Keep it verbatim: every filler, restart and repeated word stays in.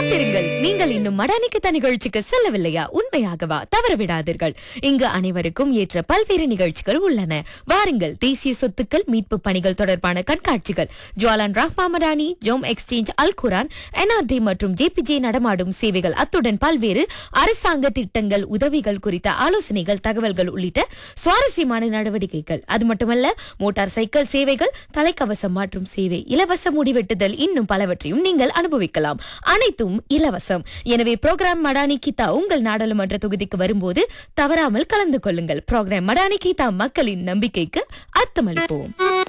காத்திருங்கள், நீங்கள் இன்னும் மடானிக்கு நிகழ்ச்சிக்கு செல்லவில்லையா? உண்மையாகவா? தவற விடாதீர்கள். இங்கு அனைவருக்கும் ஏற்ற பல்வேறு நிகழ்ச்சிகள் உள்ளன. வாருங்கள். தேசிய சொத்துக்கள் மீட்பு பணிகள் தொடர்பான கண்காட்சிகள், ஜுவாலான் ரஹ்மா மடானி, ஜோம் எக்ஸ்சேஞ்ச், அல் குரான், என்ஆர்டி மற்றும் ஜேபிஜே நடமாடும் சேவைகள், அத்துடன் பல்வேறு அரசாங்க திட்டங்கள், உதவிகள் குறித்த ஆலோசனைகள், தகவல்கள் உள்ளிட்ட சுவாரஸ்யமான நடவடிக்கைகள். அது மட்டுமல்ல, மோட்டார் சைக்கிள் சேவைகள், தலைக்கவசம் மாற்றும் சேவை, இலவச முடிவெட்டுதல், இன்னும் பலவற்றையும் நீங்கள் அனுபவிக்கலாம். அனைத்தும் இலவசம். எனவே புரோகிராம் மடானி கீதா உங்கள் நாடாளுமன்ற தொகுதிக்கு வரும்போது தவறாமல் கலந்து கொள்ளுங்கள். புரோகிராம் மடானி கீதா, மக்களின் நம்பிக்கைக்கு அர்த்தமளிப்போம்.